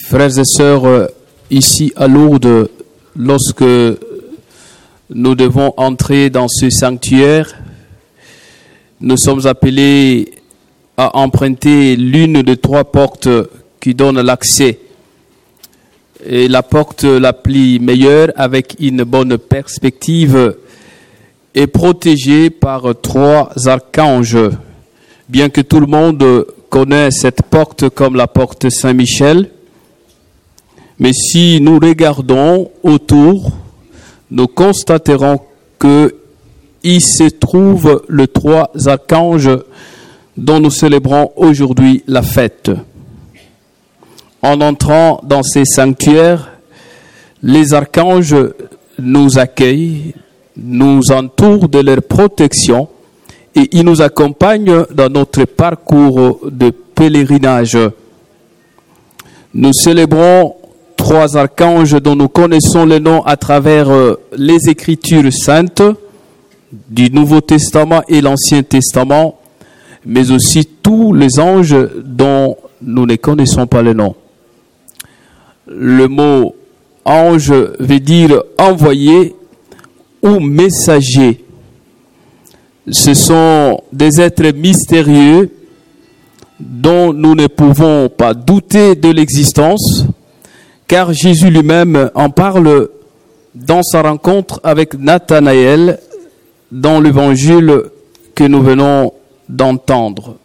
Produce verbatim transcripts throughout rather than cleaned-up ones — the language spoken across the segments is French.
Frères et sœurs, ici à Lourdes, lorsque nous devons entrer dans ce sanctuaire, nous sommes appelés à emprunter l'une des trois portes qui donnent l'accès. Et la porte la plus meilleure, avec une bonne perspective, est protégée par trois archanges. Bien que tout le monde connaisse cette porte comme la porte Saint-Michel, mais si nous regardons autour, nous constaterons que il se trouve les trois archanges dont nous célébrons aujourd'hui la fête. En entrant dans ces sanctuaires, les archanges nous accueillent, nous entourent de leur protection et ils nous accompagnent dans notre parcours de pèlerinage. Nous célébrons trois archanges dont nous connaissons les noms à travers les Écritures saintes du Nouveau Testament et l'Ancien Testament, mais aussi tous les anges dont nous ne connaissons pas les noms. Le mot ange veut dire envoyé ou messager. Ce sont des êtres mystérieux dont nous ne pouvons pas douter de l'existence, car Jésus lui-même en parle dans sa rencontre avec Nathanaël dans l'évangile que nous venons d'entendre.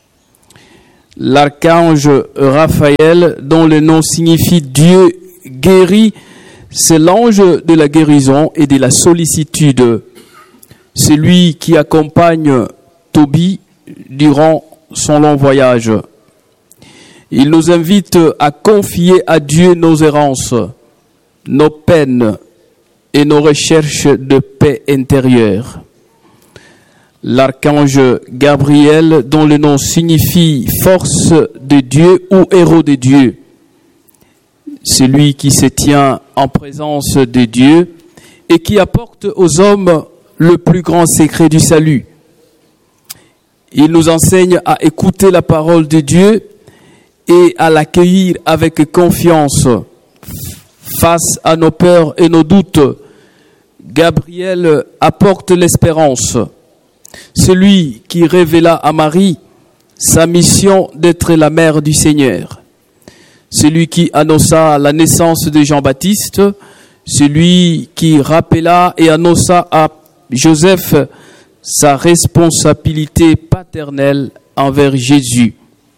L'archange Raphaël, dont le nom signifie Dieu guérit, c'est l'ange de la guérison et de la sollicitude. C'est lui qui accompagne Tobie durant son long voyage. Il nous invite à confier à Dieu nos errances, nos peines et nos recherches de paix intérieure. L'archange Gabriel, dont le nom signifie force de Dieu ou héros de Dieu, c'est lui qui se tient en présence de Dieu et qui apporte aux hommes le plus grand secret du salut. Il nous enseigne à écouter la parole de Dieu et à l'accueillir avec confiance. Face à nos peurs et nos doutes, Gabriel apporte l'espérance. C'est lui qui révéla à Marie sa mission d'être la mère du Seigneur. C'est lui qui annonça la naissance de Jean-Baptiste. C'est lui qui rappela et annonça à Joseph sa responsabilité paternelle envers Jésus.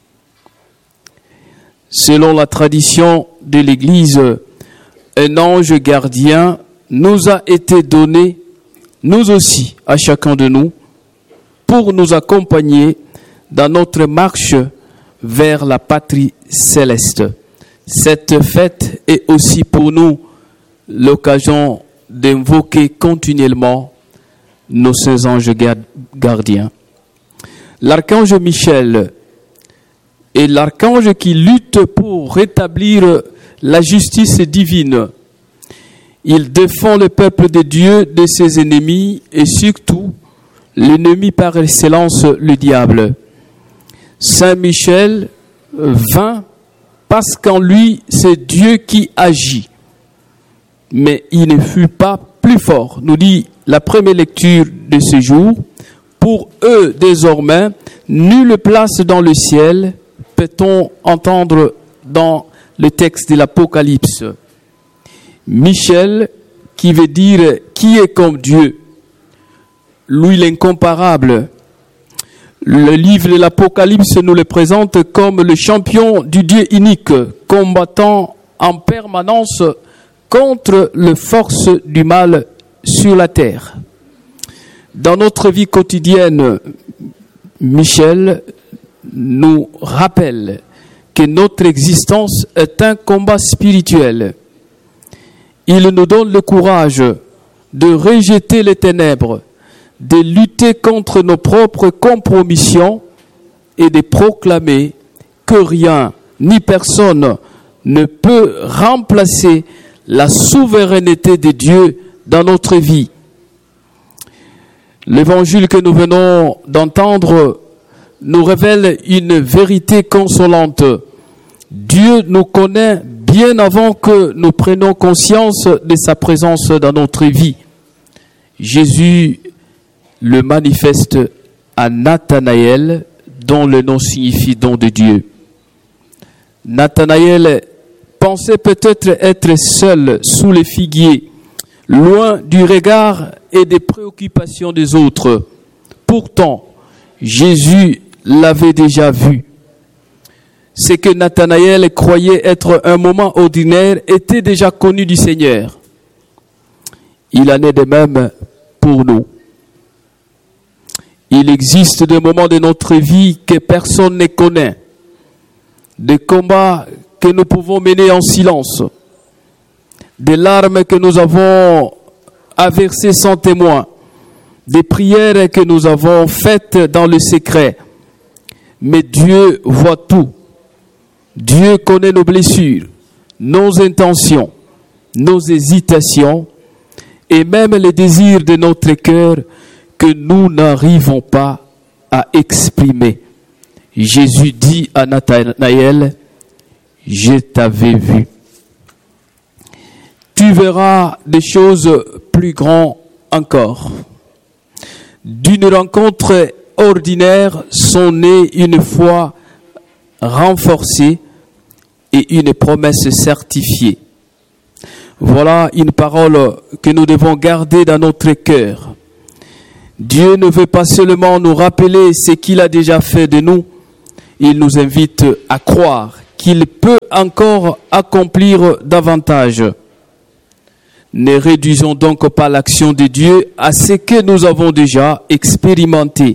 Selon la tradition de l'Église, un ange gardien nous a été donné, nous aussi, à chacun de nous, pour nous accompagner dans notre marche vers la patrie céleste. Cette fête est aussi pour nous l'occasion d'invoquer continuellement nos saints anges gardiens. L'archange Michel est l'archange qui lutte pour rétablir la justice divine. Il défend le peuple de Dieu de ses ennemis et surtout l'ennemi par excellence, le diable. Saint Michel vint parce qu'en lui, c'est Dieu qui agit. Mais il ne fut pas plus fort, nous dit la première lecture de ce jour. Pour eux, désormais, nulle place dans le ciel, peut-on entendre dans le texte de l'Apocalypse. Michel, qui veut dire qui est comme Dieu, lui l'incomparable. Le livre de l'Apocalypse nous le présente comme le champion du Dieu unique, combattant en permanence contre les forces du mal sur la terre. Dans notre vie quotidienne, Michel nous rappelle que notre existence est un combat spirituel. Il nous donne le courage de rejeter les ténèbres, de lutter contre nos propres compromissions et de proclamer que rien ni personne ne peut remplacer la souveraineté de Dieu dans notre vie. L'évangile que nous venons d'entendre nous révèle une vérité consolante. Dieu nous connaît bien avant que nous prenions conscience de sa présence dans notre vie. Jésus le manifeste à Nathanaël, dont le nom signifie don de Dieu. Nathanaël pensait peut-être être seul sous les figuiers, loin du regard et des préoccupations des autres. Pourtant, Jésus l'avait déjà vu. Ce que Nathanaël croyait être un moment ordinaire était déjà connu du Seigneur. Il en est de même pour nous. Il existe des moments de notre vie que personne ne connaît, des combats que nous pouvons mener en silence, des larmes que nous avons à verser sans témoin, des prières que nous avons faites dans le secret. Mais Dieu voit tout. Dieu connaît nos blessures, nos intentions, nos hésitations et même les désirs de notre cœur que nous n'arrivons pas à exprimer. Jésus dit à Nathanaël, « Je t'avais vu. » Tu verras des choses plus grandes encore. D'une rencontre ordinaire sont nées une foi renforcée et une promesse certifiée. Voilà une parole que nous devons garder dans notre cœur. Dieu ne veut pas seulement nous rappeler ce qu'il a déjà fait de nous, il nous invite à croire qu'il peut encore accomplir davantage. Ne réduisons donc pas l'action de Dieu à ce que nous avons déjà expérimenté.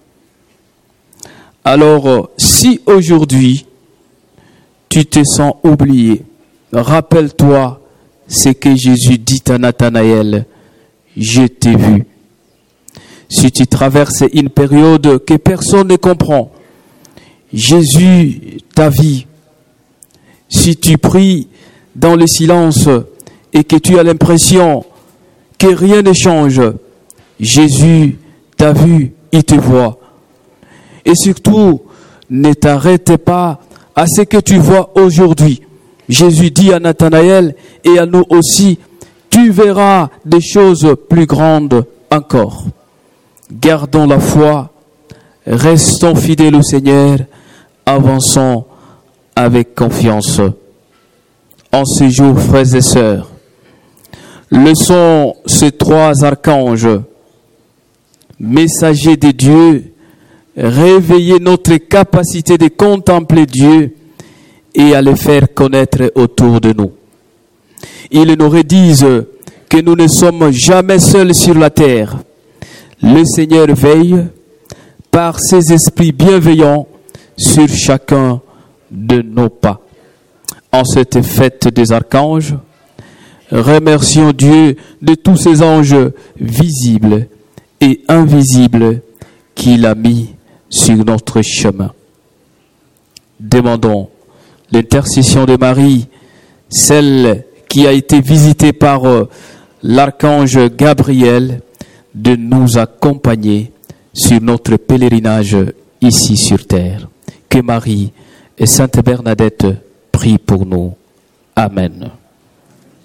Alors, si aujourd'hui tu te sens oublié, rappelle-toi ce que Jésus dit à Nathanaël, « Je t'ai vu ». Si tu traverses une période que personne ne comprend, Jésus t'a vu. Si tu pries dans le silence et que tu as l'impression que rien ne change, Jésus t'a vu, il te voit. Et surtout, ne t'arrête pas à ce que tu vois aujourd'hui. Jésus dit à Nathanaël et à nous aussi, tu verras des choses plus grandes encore. Gardons la foi, restons fidèles au Seigneur, avançons avec confiance. En ce jour, frères et sœurs, laissons ces trois archanges, messagers de Dieu, réveiller notre capacité de contempler Dieu et à le faire connaître autour de nous. Ils nous redisent que nous ne sommes jamais seuls sur la terre. Le Seigneur veille par ses esprits bienveillants sur chacun de nos pas. En cette fête des archanges, remercions Dieu de tous ces anges visibles et invisibles qu'il a mis sur notre chemin. Demandons l'intercession de Marie, celle qui a été visitée par l'archange Gabriel, de nous accompagner sur notre pèlerinage ici sur terre. Que Marie et Sainte Bernadette prient pour nous. Amen.